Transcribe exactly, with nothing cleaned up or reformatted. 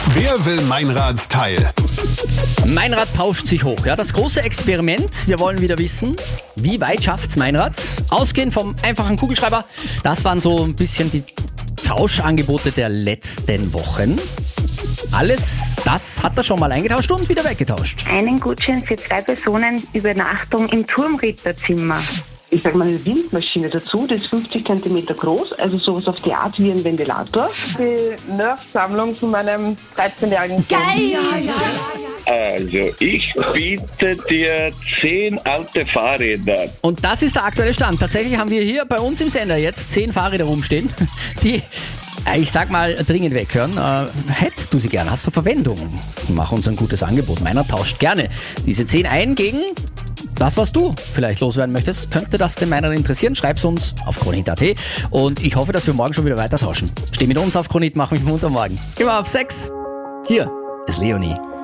Wer will Meinrad-Teil? Meinrad tauscht sich hoch. Ja, das große Experiment. Wir wollen wieder wissen, wie weit schafft's Meinrad? Ausgehend vom einfachen Kugelschreiber. Das waren so ein bisschen die Tauschangebote der letzten Wochen. Alles das hat er schon mal eingetauscht und wieder weggetauscht. Einen Gutschein für zwei Personen Übernachtung im Turmritterzimmer. Ich sage mal eine Windmaschine dazu, die ist fünfzig Zentimeter groß, also sowas auf die Art wie ein Ventilator. Die Nerf-Sammlung von meinem dreizehnjährigen Sohn. Geil! Ja, ja. Also, ich biete dir zehn alte Fahrräder. Und das ist der aktuelle Stand. Tatsächlich haben wir hier bei uns im Sender jetzt zehn Fahrräder rumstehen, die, ich sag mal, dringend weghören. Äh, hättest du sie gern? Hast du Verwendung? Mach uns ein gutes Angebot. Meiner tauscht gerne diese zehn ein gegen das, was du vielleicht loswerden möchtest. Könnte das den Meinern interessieren? Schreib's uns auf kronehit punkt at und ich hoffe, dass wir morgen schon wieder weiter tauschen. Steh mit uns auf Kronehit, mach mich munter morgen. Immer auf sechs. Hier ist Leonie.